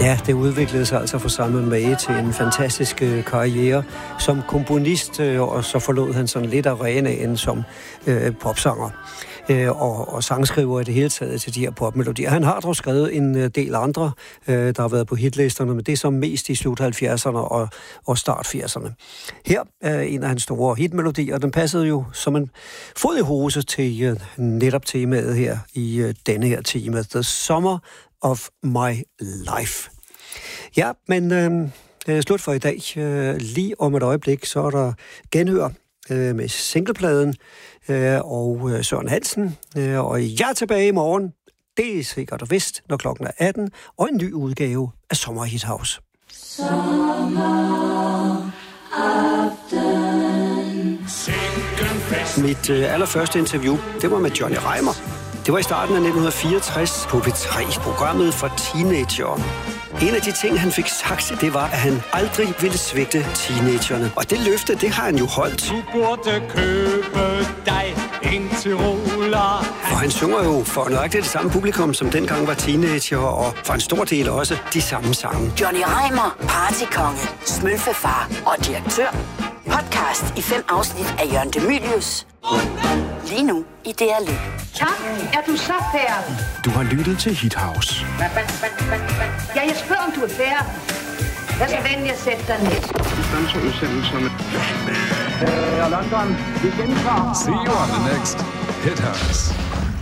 Ja, det udviklede sig altså for Simon May til en fantastisk karriere som komponist, og så forlod han sådan lidt arenaen som popsanger og sangskriver i det hele taget til de her popmelodier. Han har dog skrevet en del andre, der har været på hitlisterne, men det er så mest i slut 70'erne og start 80'erne. Her er en af hans store hitmelodier, og den passede jo som en fod i hose til netop temaet her i denne her time, The Summer of My Life. Ja, men det er slut for i dag. Lige om et øjeblik, så er der genhør med singlepladen og Søren Hansen. Og jeg er tilbage i morgen. Det er sikkert og vist, når klokken er 18, og en ny udgave af Sommer Hit House. Mit allerførste interview, det var med Johnny Reimer. Det var i starten af 1964 på P3, programmet for teenagere. En af de ting, han fik sagt, det var, at han aldrig ville svigte teenagerne. Og det løfte, det har han jo holdt. Du burde købe dig en Tyroler. For han synger jo for nøjagtigt det samme publikum, som dengang var teenager, og for en stor del også de samme sange. Johnny Reimer, partykonge, smølfefar og direktør. Podcast i 5 afsnit af Jørgen De Mylius. Lige nu i DR Lyd. Tak, er du så færdig? Du har lyttet til Hit House. Ja, jeg spørger, om du er færdig. Jeg skal venlig at sætte dig ned. Stansudsendelserne. London, vi gentager. See you on the next Hit House.